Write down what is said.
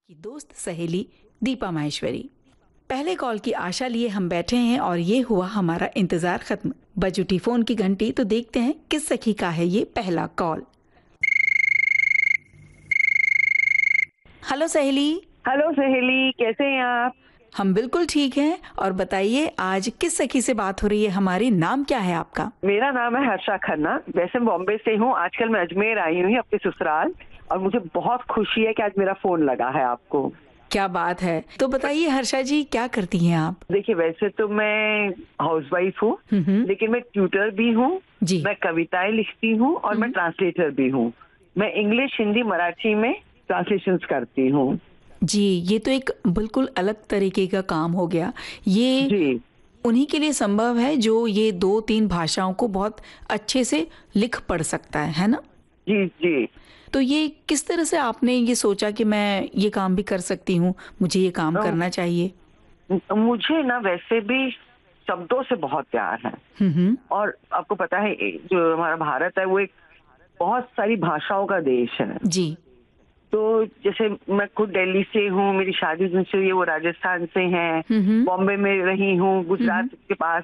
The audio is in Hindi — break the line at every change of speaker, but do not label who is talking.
की दोस्त सहेली दीपा माहेश्वरी। पहले कॉल की आशा लिए हम बैठे हैं और ये हुआ हमारा इंतजार खत्म। बज उठी फोन की घंटी तो देखते हैं किस सखी का है ये पहला कॉल। हेलो सहेली।
हेलो सहेली, कैसे हैं आप?
हम बिल्कुल ठीक हैं। और बताइए आज किस सखी से बात हो रही है हमारी? नाम क्या है आपका?
मेरा नाम है हर्षा खन्ना। वैसे मैं बॉम्बे से हूँ, आजकल मैं अजमेर आई हुई अपने ससुराल और मुझे बहुत खुशी है कि आज मेरा फोन लगा है आपको।
क्या बात है। तो बताइए हर्षा जी, क्या करती हैं आप?
देखिए, वैसे तो मैं हाउसवाइफ हूँ, लेकिन मैं ट्यूटर भी हूँ,
जी।
मैं कविताएं लिखती हूँ और मैं ट्रांसलेटर भी हूँ। मैं इंग्लिश, हिंदी, मराठी में ट्रांसलेशंस करती हूँ।
जी, ये तो एक बिल्कुल अलग तरीके का काम हो गया। ये
जी
उन्हीं के लिए संभव है जो ये 2-3 भाषाओं को बहुत अच्छे से लिख पढ़ सकता है ना?
जी जी।
तो ये किस तरह से आपने ये सोचा कि मैं ये काम भी कर सकती हूँ, मुझे ये काम करना चाहिए?
मुझे ना वैसे भी शब्दों से बहुत प्यार है।
हुँ।
और आपको पता है, जो हमारा भारत है वो एक बहुत सारी भाषाओं का देश है।
जी।
तो जैसे मैं खुद दिल्ली से हूँ, मेरी शादी जिनसे हुई है वो राजस्थान से हैं,
हुँ।
बॉम्बे में रही हूँ, गुजरात के पास